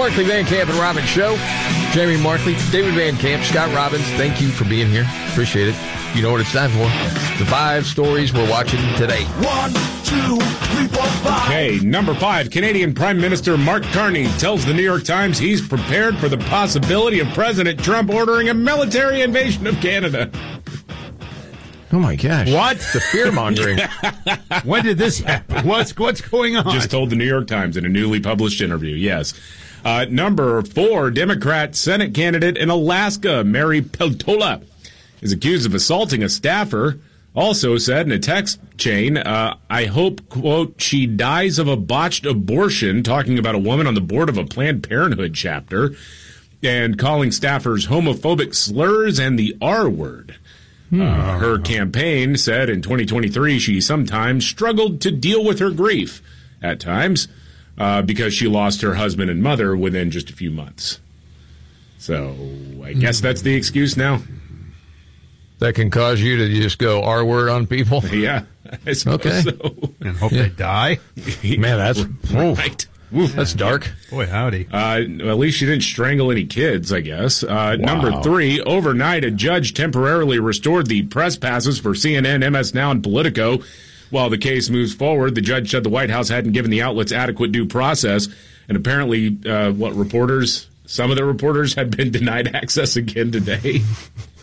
Markley, Van Camp, and Robbins Show. Jamie Markley, David Van Camp, Scott Robbins, thank you for being here. Appreciate it. You know what it's time for. The 5 stories we're watching today. 1, 2, 3, 4, 5. Okay, number 5. Canadian Prime Minister Mark Carney tells the New York Times he's prepared for the possibility of President Trump ordering a military invasion of Canada. Oh, my gosh. What? The fear-mongering. When did this happen? What's going on? Just told the New York Times in a newly published interview, yes. Number 4, Democrat Senate candidate in Alaska, Mary Peltola, is accused of assaulting a staffer. Also said in a text chain, I hope, quote, she dies of a botched abortion, talking about a woman on the board of a Planned Parenthood chapter, and calling staffers homophobic slurs and the R word. Her campaign said in 2023 she sometimes struggled to deal with her grief at times because she lost her husband and mother within just a few months. So I guess that's the excuse now. That can cause you to just go R word on people? Yeah, I suppose so. And hope they die? Man, that's right. That's dark. Boy, howdy. At least she didn't strangle any kids, I guess. Number 3, overnight, a judge temporarily restored the press passes for CNN, MS Now, and Politico. While the case moves forward, the judge said the White House hadn't given the outlets adequate due process. And apparently, some of the reporters had been denied access again today.